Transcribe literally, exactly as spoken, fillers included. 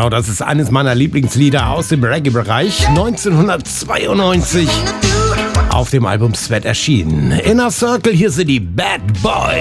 Genau, das ist eines meiner Lieblingslieder aus dem Reggae-Bereich. neunzehnhundertzweiundneunzig auf dem Album Sweat erschienen. Inner Circle, hier sind die Bad Boys.